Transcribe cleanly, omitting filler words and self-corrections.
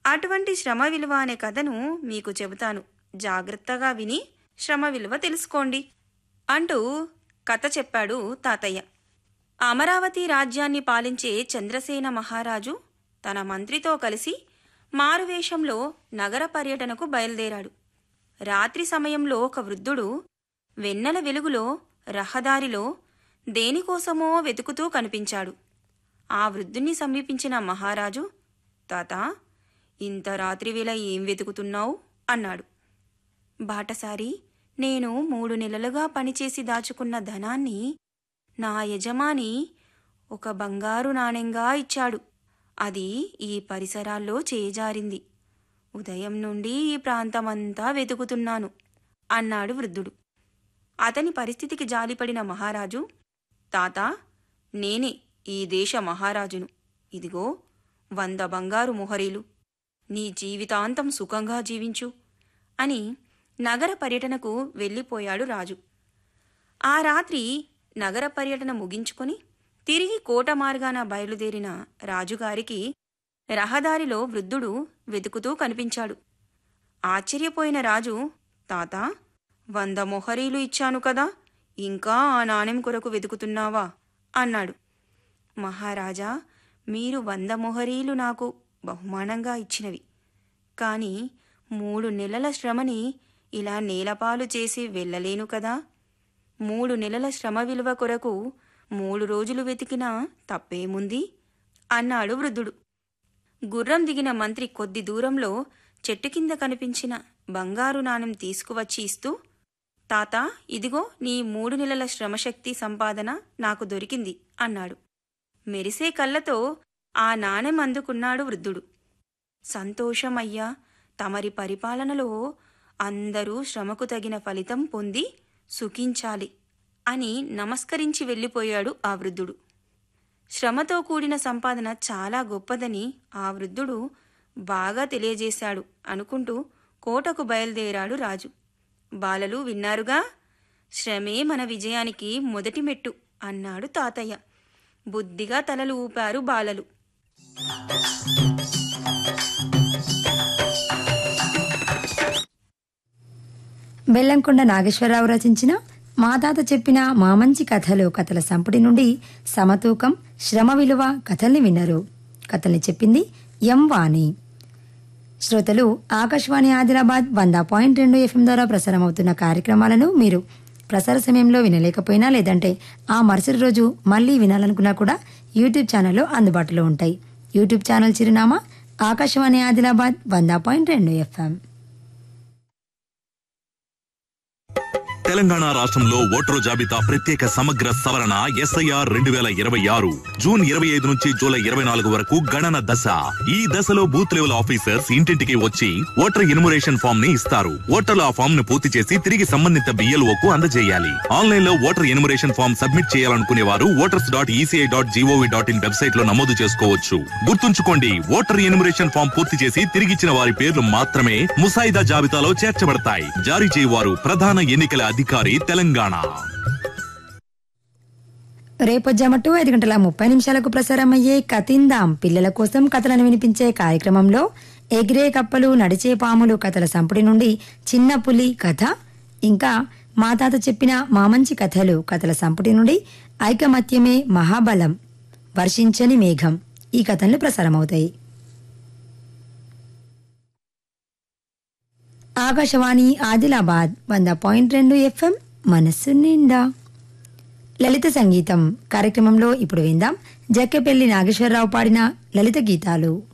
అటువంటి శ్రమ విలువ అనే కథను మీకు చెబుతాను. జాగ్రత్తగా విని శ్రమ విలువ తెలుసుకోండి అంటూ కథ చెప్పాడు తాతయ్య. అమరావతి రాజ్యాన్ని పాలించే చంద్రసేన మహారాజు తన మంత్రితో కలిసి మారువేషంలో నగర పర్యటనకు బయలుదేరాడు. రాత్రి సమయంలో ఒక వృద్ధుడు వెన్నెల వెలుగులో రహదారిలో దేనికోసమో వెతుకుతూ కనిపించాడు. ఆ వృద్ధుణ్ణి సమీపించిన మహారాజు, తాతా, ఇంత రాత్రివేళ ఏం వెతుకుతున్నావు అన్నాడు. బాటసారి, నేను 3 నెలలుగా పనిచేసి దాచుకున్న ధనాన్ని నా యజమాని ఒక బంగారు నాణెంగా ఇచ్చాడు. అది ఈ పరిసరాల్లో చేజారింది. ఉదయం నుండి ఈ ప్రాంతమంతా వెతుకుతున్నాను అన్నాడు వృద్ధుడు. అతని పరిస్థితికి జాలిపడిన మహారాజు, తాతా, నేనే ఈ దేశ మహారాజును. ఇదిగో 100 బంగారు మొహరీలు. నీ జీవితాంతం సుఖంగా జీవించు అని నగర పర్యటనకు వెళ్ళిపోయాడు రాజు. ఆ రాత్రి నగర పర్యటన ముగించుకొని తిరిగి కోట మార్గాన బయలుదేరిన రాజుగారికి రహదారిలో వృద్ధుడు వెతుకుతూ కనిపించాడు. ఆశ్చర్యపోయిన రాజు, తాతా, 100 మొహరీలు ఇచ్చాను కదా, ఇంకా ఆ నాణెం కొరకు వెతుకుతున్నావా అన్నాడు. మహారాజా, మీరు 100 మొహరీలు నాకు బహుమానంగా ఇచ్చినవి. కాని 3 నెలల శ్రమని ఇలా నేలపాలు చేసి వెళ్ళలేను కదా. 3 నెలల శ్రమ విలువ కొరకు 3 రోజులు వెతికినా తప్పేముంది అన్నాడు వృద్ధుడు. గుర్రం దిగిన మంత్రి కొద్ది దూరంలో చెట్టు కింద కనిపించిన బంగారు నాణెం తీసుకువచ్చి ఇస్తూ, తాతా, ఇదిగో నీ 3 నెలల శ్రమశక్తి సంపాదన నాకు దొరికింది అన్నాడు. మెరిసే కళ్ళతో ఆ నాణెం అందుకున్నాడు వృద్ధుడు. సంతోషమయ్యా, తమరి పరిపాలనలో అందరూ శ్రమకు తగిన ఫలితం పొంది సుఖించాలి అని నమస్కరించి వెళ్ళిపోయాడు ఆ వృద్ధుడు. శ్రమతో కూడిన సంపాదన చాలా గొప్పదని ఆ వృద్ధుడు బాగా తెలియజేశాడు అనుకుంటూ కోటకు బయలుదేరాడు రాజు. బాలలు విన్నారుగా, శ్రమే మన విజయానికి మొదటి మెట్టు అన్నాడు తాతయ్య. బుద్ధిగా తలలు ఊపారు బాలలు. బెల్లంకొండ నాగేశ్వరరావు రచించిన మా తాత చెప్పిన మా మంచి కథలు కథల సంపుటి నుండి సమతూకం, శ్రమ విలువ కథల్ని విన్నారు. కథల్ని చెప్పింది ఎం వాణి. శ్రోతలు, ఆకాశవాణి ఆదిలాబాద్ 100.2 FM ద్వారా ప్రసారమవుతున్న కార్యక్రమాలను మీరు ప్రసార సమయంలో వినలేకపోయినా, లేదంటే ఆ మరుసటి రోజు మళ్లీ వినాలనుకున్నా కూడా యూట్యూబ్ ఛానల్లో అందుబాటులో ఉంటాయి. యూట్యూబ్ ఛానల్ చిరునామా ఆకాశవాణి ఆదిలాబాద్ 100.2 FM. తెలంగాణ రాష్ట్రంలో ఓటరు జాబితా ప్రత్యేక సమగ్ర సవరణ SIR 2026 జూన్ 25 నుంచి జూలై 24 వరకు గణన దశ. ఈ దశలో బూత్ లెవెల్ ఆఫీసర్స్ ఇంటింటికి వచ్చి ఓటర్ ఎన్యుమరేషన్ ఫామ్ ని ఇస్తారు. ఓటర్లు ఆ ఫామ్ ను పూర్తి చేసి తిరిగి సంబంధిత BLOకు అందజేయాలి. ఆన్లైన్ లో ఓటర్ ఎన్యుమరేషన్ ఫామ్ సబ్మిట్ చేయాలనుకునే వారు voters.eci.gov.in వెబ్సైట్ లో నమోదు చేసుకోవచ్చు. గుర్తుంచుకోండి, ఓటర్ ఎన్యుమరేషన్ ఫామ్ పూర్తి చేసి తిరిగిచ్చిన వారి పేర్లు మాత్రమే ముసాయిదా జాబితాలో చేర్చబడతాయి. జారీ చేయవారు ప్రధాన ఎన్నికల అధికారి, తెలంగాణ. రేపొజ్జామటు 5:30 ప్రసారమయ్యే కతిందాం పిల్లల కోసం కథలను వినిపించే కార్యక్రమంలో ఎగిరే కప్పలు, నడిచే పాములు కథల సంపుటి నుండి చిన్న పులి కథ, ఇంకా మా తాత చెప్పిన మా మంచి కథలు కథల సంపుటి నుండి ఐకమత్యమే మహాబలం, వర్షించని మేఘం ఈ కథలు ప్రసారమవుతాయి. ఆకాశవాణి ఆదిలాబాద్ 100.2 FM మనస్సు నిండా. లలిత సంగీతం కార్యక్రమంలో ఇప్పుడు విందాం జక్కెపెల్లి నాగేశ్వరరావు పాడిన లలిత గీతాలు.